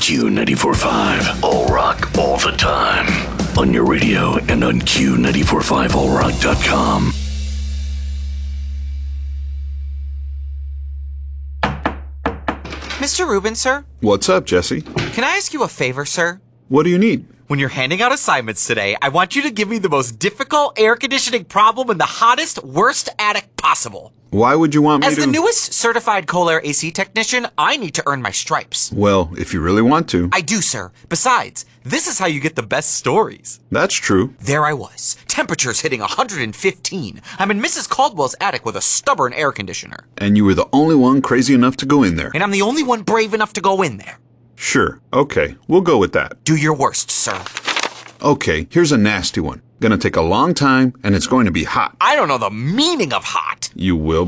Q94.5. All rock, all the time. On your radio and on Q94.5allrock.com. Mr. Rubin, sir? What's up, Jesse? Can I ask you a favor, sir? What do you need? When you're handing out assignments today, I want you to give me the most difficult air conditioning problem in the hottest, worst attic possible. Why would you want me As to... the newest certified Kohler AC technician, I need to earn my stripes. Well, if you really want to. I do, sir. Besides, this is how you get the best stories. That's true. There I was. Temperatures hitting 115. I'm in Mrs. Caldwell's attic with a stubborn air conditioner. And you were the only one crazy enough to go in there. And I'm the only one brave enough to go in there. Sure. Okay. We'll go with that. Do your worst, sir. Okay. Here's a nasty one. Gonna take a long time, and it's going to be hot. I don't know the meaning of hot. You will